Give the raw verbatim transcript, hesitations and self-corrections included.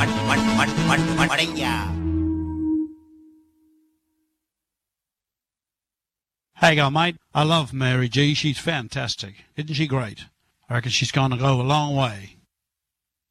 How you going, mate? I love Mary G. She's fantastic. Isn't she great? I reckon she's going to go a long way.